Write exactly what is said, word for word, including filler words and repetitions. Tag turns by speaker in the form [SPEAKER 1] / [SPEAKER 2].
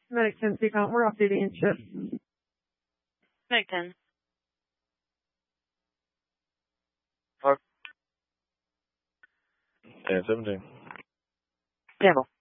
[SPEAKER 1] Medic ten, speak on. We're off duty and shit.
[SPEAKER 2] Medic ten.
[SPEAKER 3] ten seventeen.
[SPEAKER 2] Devil.